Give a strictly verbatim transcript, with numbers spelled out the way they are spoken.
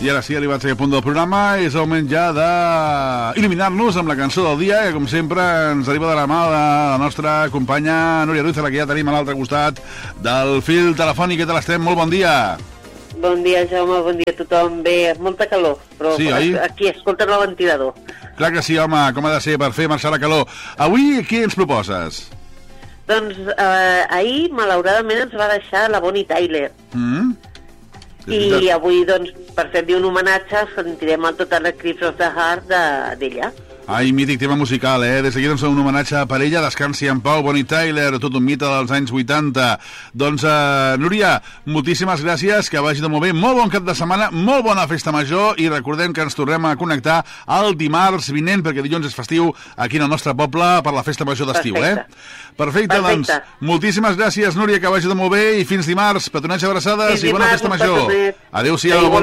I ara sí, arribats a aquest punt del programa, és el moment ja d'il·luminar-nos amb la cançó del dia, que com sempre ens arriba de la mà de la nostra companya Núria Ruiz, la que ja tenim a l'altre costat del fil telefònic. Què tal estem? Molt bon dia. Bon dia, Jaume, bon dia a tothom. Bé, molta calor, però sí, aquí escolten el ventilador. Clar que sí, home, com ha de ser per fer marxar la calor. Avui, què ens proposes? Doncs eh, ahir, malauradament, ens va deixar la Bonnie Tyler. Mm? I avui, doncs, per fer-li un homenatge, sentirem el Total Eclipse of the Heart d'ella. Ai, mític tema musical, eh? Des d'aquí doncs un homenatge per ella, descansi en pau, Bonnie Tyler, tot un mite dels anys vuitanta. Doncs, uh, Núria, moltíssimes gràcies, que vagi de molt bé, molt bon cap de setmana, molt bona festa major, i recordem que ens tornem a connectar el dimarts vinent, perquè dilluns és festiu aquí en el nostre poble per la festa major d'estiu, eh? Perfecte, Perfecte, doncs, moltíssimes gràcies, Núria, que vagi de molt bé, i fins dimarts, petonets, abraçades fins i bona festa major. Adéu-siau.